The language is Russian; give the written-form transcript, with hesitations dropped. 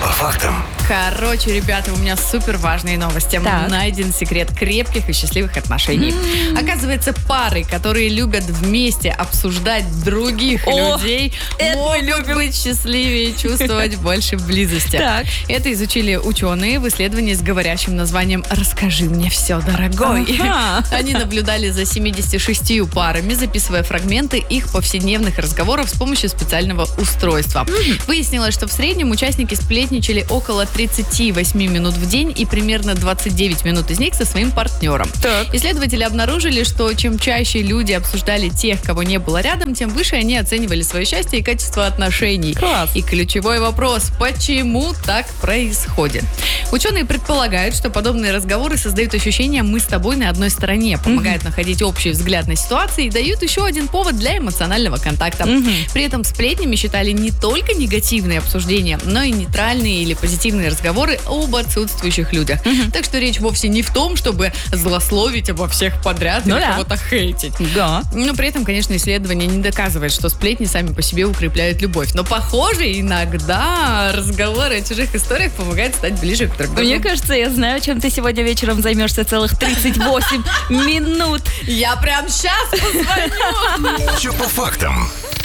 по фактам. Короче, ребята, у меня супер важные новости. Так. Найден секрет крепких и счастливых отношений. Оказывается, пары, которые любят вместе обсуждать других людей, могут быть счастливее и чувствовать больше близости. Так. Это изучили ученые в исследовании с говорящим названием «Расскажи мне все, дорогой». Ага. Они наблюдали за 76 парами, записывая фрагменты их повседневных разговоров с помощью специального устройства. Выяснилось, что в среднем участники сплетничали около 38 минут в день и примерно 29 минут из них со своим партнером. Так. Исследователи обнаружили, что чем чаще люди обсуждали тех, кого не было рядом, тем выше они оценивали свое счастье и качество отношений. Класс. И ключевой вопрос, почему так происходит? Ученые предполагают, что подобные разговоры создают ощущение «мы с тобой на одной стороне», помогают находить общий взгляд на ситуацию и дают еще один повод для эмоционального контакта. При этом сплетнями считали не только негативные обсуждения, но и нейтральные или позитивные разговоры об отсутствующих людях. Так что речь вовсе не в том, чтобы злословить обо всех подряд или кого-то хейтить. Да. Но при этом, конечно, исследование не доказывает, что сплетни сами по себе укрепляют любовь. Но, похоже, иногда разговоры о чужих историях помогают стать ближе к друг другу. Мне кажется, я знаю, чем ты сегодня вечером займешься целых 38 минут. Я прям сейчас позвоню. Все по фактам.